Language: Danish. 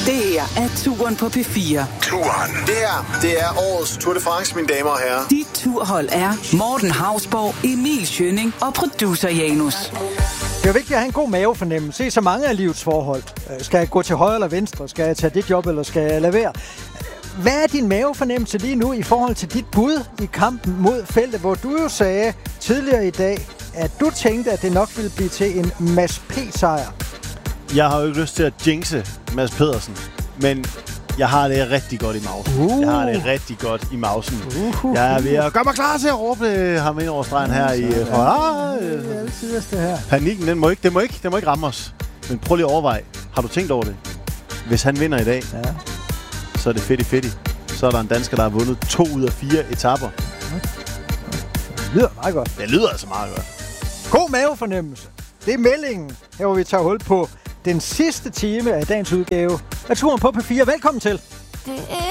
Det her er Turen på P4. Turen. Det er årets Tour de France, mine damer og herrer. Dit turhold er Morten Hausborg, Emil Schønning og producer Janus. Det er vigtigt at have en god mavefornemmelse. Se så mange af livets forhold. Skal jeg gå til højre eller venstre? Skal jeg tage det job, eller skal jeg lade være? Hvad er din mavefornemmelse lige nu i forhold til dit bud i kampen mod feltet, hvor du jo sagde tidligere i dag, at du tænkte, at det nok ville blive til en Mads P-sejr? Jeg har jo ikke lyst til at jinxe Mads Pedersen, men jeg har det rigtig godt i mausen. Jeg har det rigtig godt i mausen. Jeg er ved at gøre mig klar til at råbe ham ind over stregen her i det her. Panikken, den må ikke ramme os. Men prøv lige at overveje. Har du tænkt over det? Hvis han vinder i dag, så er det fedt. Så er der en dansker, der har vundet 2 ud af 4 etaper. Det lyder meget godt. Det lyder altså meget godt. God mavefornemmelse. Det er meldingen, her hvor vi tager hul på den sidste time af dagens udgave af Turen på P4. Velkommen til. Det er